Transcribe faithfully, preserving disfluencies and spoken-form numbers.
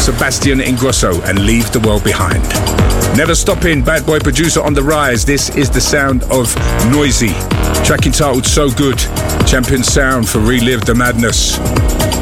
Sebastian Ingrosso and Leave the World Behind. Never Stopping, Bad Boy producer on the rise. This is the sound of Noisy. Track entitled So Good. Champion sound for Relive the Madness.